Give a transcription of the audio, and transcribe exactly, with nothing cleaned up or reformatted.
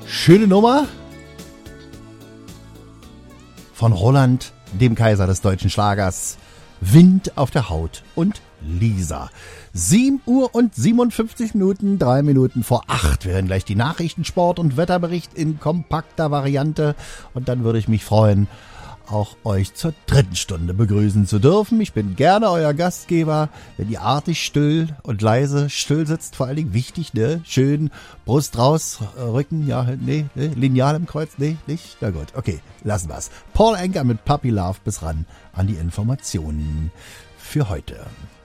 Schöne Nummer von Roland, dem Kaiser des deutschen Schlagers. Wind auf der Haut und Lisa. sieben Uhr und siebenundfünfzig Minuten, drei Minuten vor acht. Wir hören gleich die Nachrichten, Sport und Wetterbericht in kompakter Variante. Und dann würde ich mich freuen, auch euch zur dritten Stunde begrüßen zu dürfen. Ich bin gerne euer Gastgeber, wenn ihr artig still und leise still sitzt, vor allen Dingen wichtig, ne? Schön Brust raus, Rücken, ja, nee, nee, Lineal im Kreuz, nee, nicht? Na gut, okay, lassen wir's. Paul Anka mit Puppy Love bis ran an die Informationen für heute.